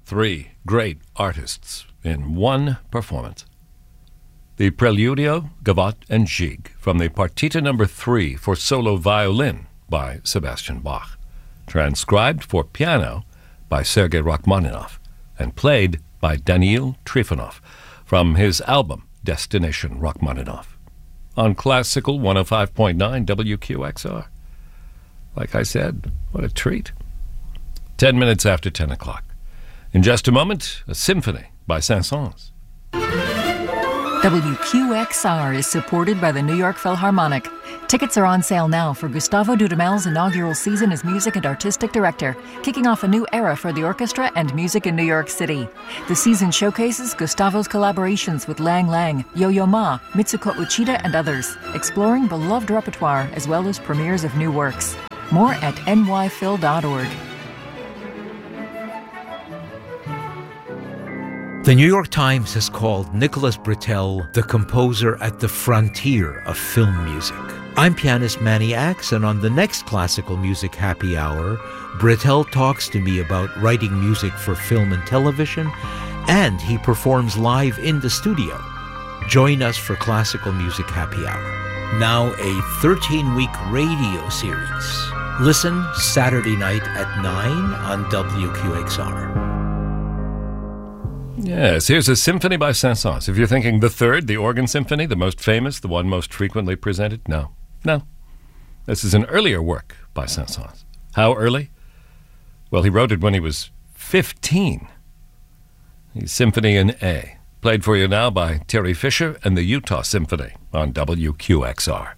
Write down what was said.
Three great artists in one performance. The Preludio, Gavotte, and Gigue from the Partita No. 3 for solo violin by Sebastian Bach, transcribed for piano by Sergei Rachmaninoff, and played by Daniil Trifonov from his album Destination Rachmaninoff on Classical 105.9 WQXR. Like I said, what a treat. 10 minutes after 10 o'clock. In just a moment, a symphony by Saint-Saëns. WQXR is supported by the New York Philharmonic. Tickets are on sale now for Gustavo Dudamel's inaugural season as music and artistic director, kicking off a new era for the orchestra and music in New York City. The season showcases Gustavo's collaborations with Lang Lang, Yo-Yo Ma, Mitsuko Uchida, and others, exploring beloved repertoire as well as premieres of new works. More at nyphil.org. The New York Times has called Nicholas Britell the composer at the frontier of film music. I'm pianist Manny Axe, and on the next Classical Music Happy Hour, Britell talks to me about writing music for film and television, and he performs live in the studio. Join us for Classical Music Happy Hour. Now a 13-week radio series. Listen Saturday night at 9 on WQXR. Yes, here's a symphony by Saint-Saëns. If you're thinking the third, the organ symphony, the most famous, the one most frequently presented, no. This is an earlier work by Saint-Saëns. How early? Well, he wrote it when he was 15. He's Symphony in A, played for you now by Terry Fisher and the Utah Symphony on WQXR.